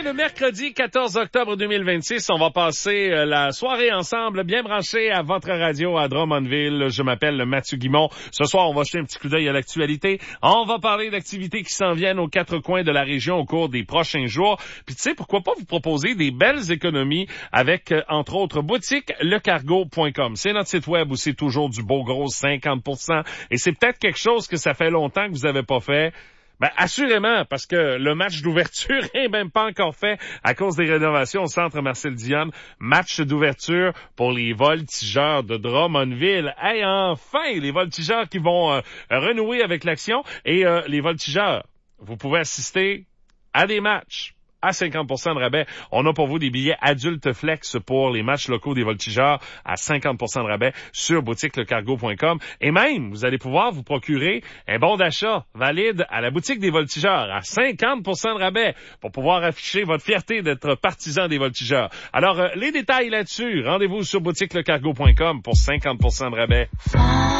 le mercredi 14 octobre 2026. On va passer la soirée ensemble, bien branchés à votre radio à Drummondville. Je m'appelle Mathieu Guimont. Ce soir, on va jeter un petit coup d'œil à l'actualité. On va parler d'activités qui s'en viennent aux quatre coins de la région au cours des prochains jours. Puis tu sais, pourquoi pas vous proposer des belles économies avec, entre autres, boutique lecargo.com. C'est notre site web où c'est toujours du beau gros 50%. Et c'est peut-être quelque chose que ça fait longtemps que vous n'avez pas fait. Ben, assurément, parce que le match d'ouverture est même pas encore fait à cause des rénovations au centre Marcel Dionne. Match d'ouverture pour les voltigeurs de Drummondville. Hey, enfin, les voltigeurs qui vont renouer avec l'action. Et les voltigeurs, vous pouvez assister à des matchs à 50% de rabais. On a pour vous des billets adultes flex pour les matchs locaux des voltigeurs à 50% de rabais sur boutiquelecargo.com. Et même, vous allez pouvoir vous procurer un bon d'achat valide à la boutique des voltigeurs à 50% de rabais pour pouvoir afficher votre fierté d'être partisan des voltigeurs. Alors, les détails là-dessus, rendez-vous sur boutiquelecargo.com pour 50% de rabais.